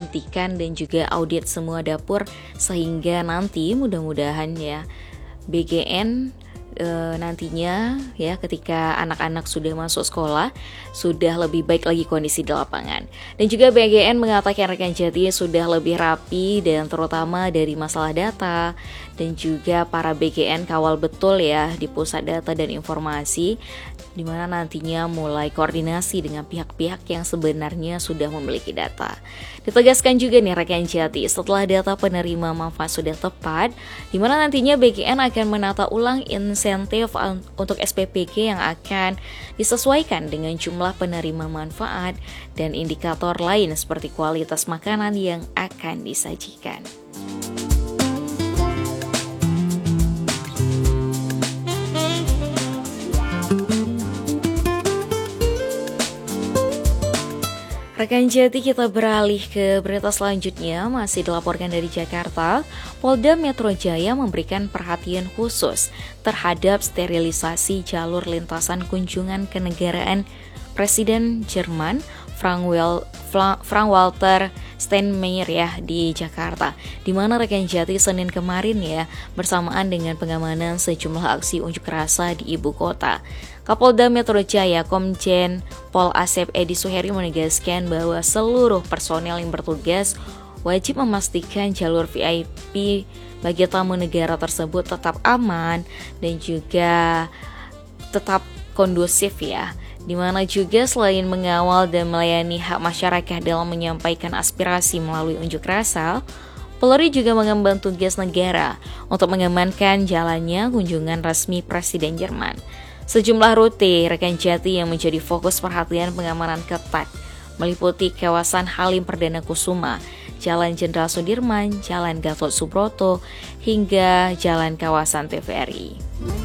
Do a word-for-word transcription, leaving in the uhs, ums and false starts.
menghentikan dan juga audit semua dapur, sehingga nanti mudah-mudahan ya B G N e, nantinya ya ketika anak-anak sudah masuk sekolah sudah lebih baik lagi kondisi di lapangan. Dan juga B G N mengatakan rekan Jati sudah lebih rapi dan terutama dari masalah data, dan juga para B G N kawal betul ya di pusat data dan informasi, di mana nantinya mulai koordinasi dengan pihak-pihak yang sebenarnya sudah memiliki data. Ditegaskan juga nih rekan Jati, setelah data penerima manfaat sudah tepat, di mana nantinya B G N akan menata ulang insentif untuk S P P K yang akan disesuaikan dengan jumlah penerima manfaat dan indikator lain seperti kualitas makanan yang akan disajikan. Rekan Jati, kita beralih ke berita selanjutnya, masih dilaporkan dari Jakarta. Polda Metro Jaya memberikan perhatian khusus terhadap sterilisasi jalur lintasan kunjungan kenegaraan Presiden Jerman Frank-Walter Steinmeier ya di Jakarta, di mana rekan Jati Senin kemarin ya bersamaan dengan pengamanan sejumlah aksi unjuk rasa di ibu kota. Kapolda Metro Jaya Komjen Pol Asep Edi Suheri menegaskan bahwa seluruh personel yang bertugas wajib memastikan jalur V I P bagi tamu negara tersebut tetap aman dan juga tetap kondusif ya. Dimana juga selain mengawal dan melayani hak masyarakat dalam menyampaikan aspirasi melalui unjuk rasa, Polri juga mengemban tugas negara untuk mengamankan jalannya kunjungan resmi Presiden Jerman. Sejumlah rute rekan Jati yang menjadi fokus perhatian pengamanan ketat meliputi kawasan Halim Perdana Kusuma, Jalan Jenderal Sudirman, Jalan Gatot Subroto, hingga Jalan Kawasan T V R I.